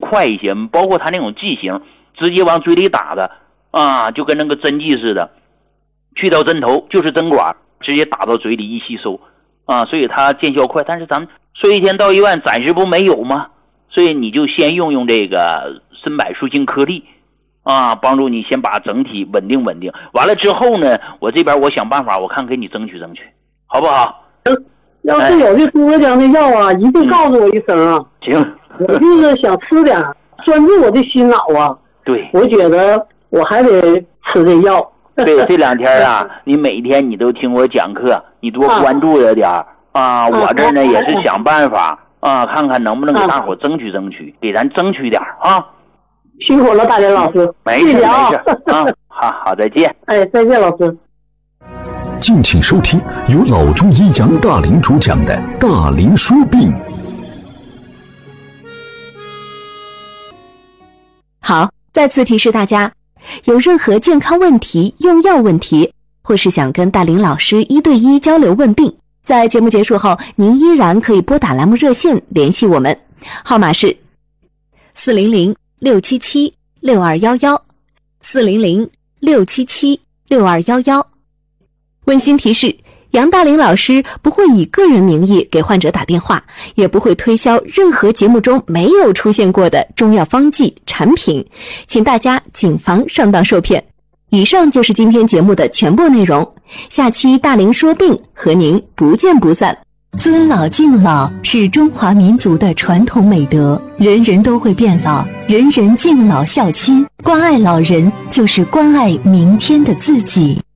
快一些，包括它那种剂型直接往嘴里打的啊，就跟那个针剂似的，去掉针头就是针管，直接打到嘴里一吸收啊，所以它见效快。但是咱们说一天到1万暂时不没有吗？所以你就先用这个参柏树精颗粒啊，帮助你先把整体稳定。完了之后呢，我这边我想办法，我看给你争取，好不好？ 要是有这诸葛亮的药啊，一定告诉我一声啊。 行， 我就是想吃点，专注我的心脑啊。对，我觉得我还得吃这药。 对，这2天啊，你每天你都听我讲课，你多关注着点啊。我这呢也是想办法啊，看看能不能给大伙争取，给咱争取点啊。 辛苦了，大连老师。 没事啊。好，再见。 哎，再见，老师。 敬请收听由老中医杨大林主讲的《大林说病》。 好，再次提示大家，有任何健康问题、用药问题，或是想跟大林老师1对1交流问病，在节目结束后，您依然可以拨打栏目热线联系我们，号码是400-677-6211，400-677-6211。温馨提示，杨大林老师不会以个人名义给患者打电话，也不会推销任何节目中没有出现过的中药方剂产品，请大家谨防上当受骗。以上就是今天节目的全部内容，下期大林说病和您不见不散。 尊老敬老是中华民族的传统美德，人人都会变老，人人敬老孝亲，关爱老人就是关爱明天的自己。